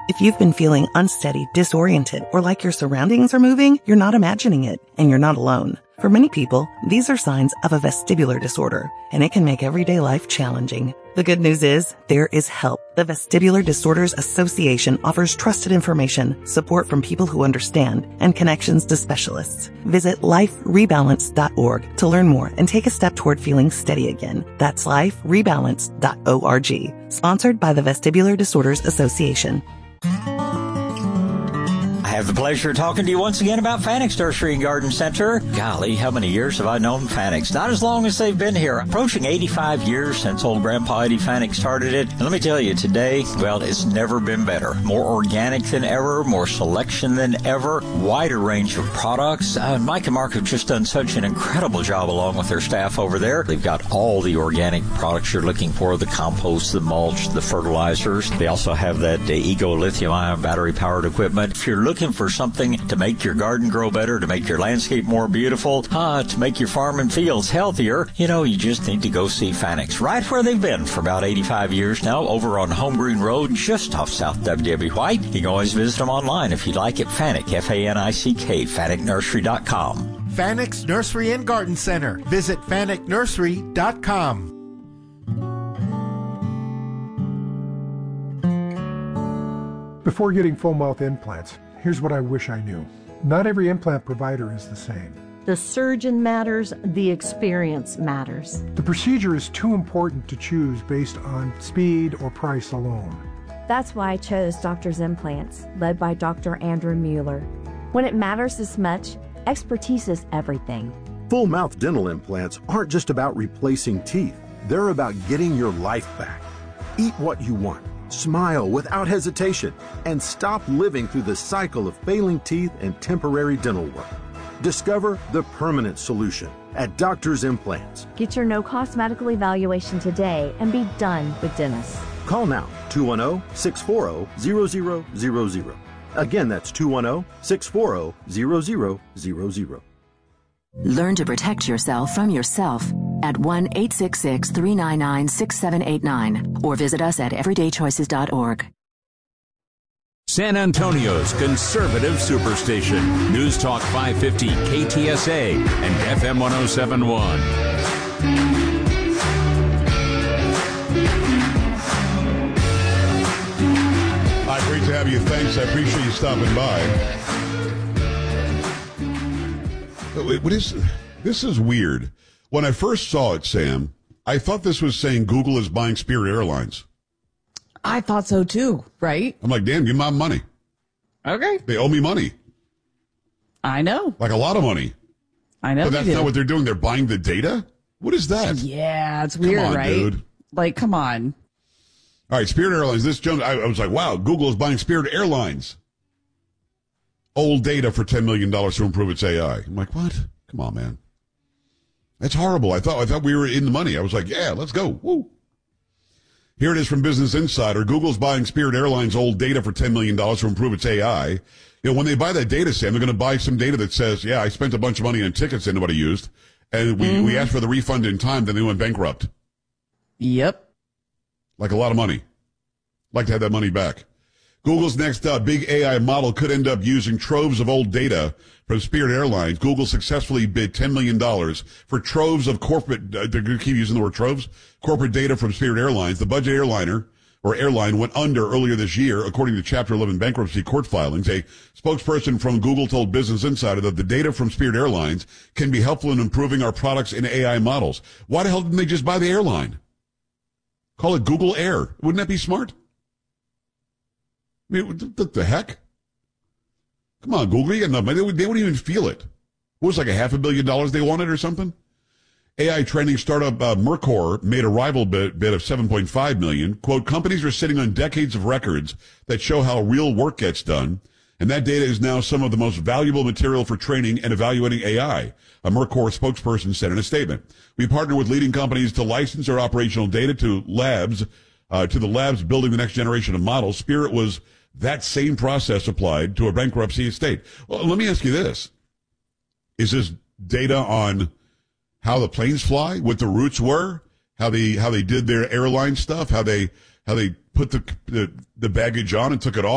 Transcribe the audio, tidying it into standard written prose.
If you've been feeling unsteady, disoriented, or like your surroundings are moving, you're not imagining it, and you're not alone. For many people, these are signs of a vestibular disorder, and it can make everyday life challenging. The good news is, there is help. The Vestibular Disorders Association offers trusted information, support from people who understand, and connections to specialists. Visit liferebalance.org to learn more and take a step toward feeling steady again. That's liferebalance.org. Sponsored by the Vestibular Disorders Association. I have the pleasure of talking to you once again about Fanix Nursery and Garden Center. Golly, how many years have I known Fanix? Not as long as they've been here. Approaching 85 years since old Grandpa Eddie Fanix started it. And let me tell you, today, well, it's never been better. More organic than ever, more selection than ever, wider range of products. Mike and Mark have just done such an incredible job along with their staff over there. They've got all the organic products you're looking for, the compost, the mulch, the fertilizers. They also have that Ego lithium-ion battery-powered equipment. If you're looking for something to make your garden grow better, to make your landscape more beautiful, to make your farm and fields healthier, you just need to go see Fanix. Right where they've been for about 85 years now, over on Home Green Road, just off South W.W. White. You can always visit them online if you'd like at Fanick, F-A-N-I-C-K, FanickNursery.com. Fanix Nursery and Garden Center. Visit FanickNursery.com. Before getting full mouth implants, here's what I wish I knew. Not every implant provider is the same. The surgeon matters, the experience matters. The procedure is too important to choose based on speed or price alone. That's why I chose Doctor's Implants, led by Dr. Andrew Mueller. When it matters this much, expertise is everything. Full mouth dental implants aren't just about replacing teeth. They're about getting your life back. Eat what you want. Smile without hesitation and stop living through the cycle of failing teeth and temporary dental work. Discover the permanent solution at Doctor's Implants. Get your no-cost medical evaluation today and be done with dentists. Call now, 210-640-0000. Again, that's 210-640-0000. Learn to protect yourself from yourself at 1-866-399-6789 or visit us at everydaychoices.org. San Antonio's conservative superstation. News Talk 550 KTSA and FM 1071. Hi, great to have you. Thanks. I appreciate you stopping by. This is weird. When I first saw it, Sam, I thought this was saying Google is buying Spirit Airlines. I thought so too, right? I'm like, damn, give them money. Okay. They owe me money. I know. Like a lot of money. I know. But that's not what they're doing. They're buying the data? What is that? Yeah, it's weird, come on, right? Dude. Like, come on. All right, Spirit Airlines. This Jones, I was like, wow, Google is buying Spirit Airlines. Old data for $10 million to improve its AI. I'm like, what? Come on, man. That's horrible. I thought we were in the money. I was like, yeah, let's go. Woo. Here it is from Business Insider. Google's buying Spirit Airlines old data for $10 million to improve its AI. When they buy that data, Sam, they're going to buy some data that says, yeah, I spent a bunch of money on tickets that nobody used, and we asked for the refund in time, then they went bankrupt. Yep. Like a lot of money. Like to have that money back. Google's next big AI model could end up using troves of old data from Spirit Airlines. Google successfully bid $10 million for troves of corporate, they're going to keep using the word troves, corporate data from Spirit Airlines. The budget airline went under earlier this year, according to Chapter 11 bankruptcy court filings. A spokesperson from Google told Business Insider that the data from Spirit Airlines can be helpful in improving our products and AI models. Why the hell didn't they just buy the airline? Call it Google Air. Wouldn't that be smart? I mean, what the heck? Come on, Google, you got enough money. They wouldn't even feel it. What was like $500 million they wanted or something? AI training startup Mercor made a rival bid of $7.5 million. Quote, companies are sitting on decades of records that show how real work gets done, and that data is now some of the most valuable material for training and evaluating AI, a Mercor spokesperson said in a statement. We partner with leading companies to license our operational data to the labs building the next generation of models. Spirit was that same process applied to a bankruptcy estate. Well, let me ask you this. Is this data on how the planes fly, what the routes were, how they did their airline stuff, how they put the baggage on and took it off?